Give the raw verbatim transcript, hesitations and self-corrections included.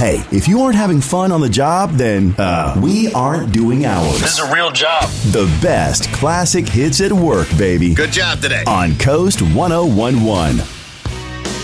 Hey, if you aren't having fun on the job, then uh, we aren't doing ours. This is a real job. The best classic hits at work, baby. Good job today. On Coast one oh one one.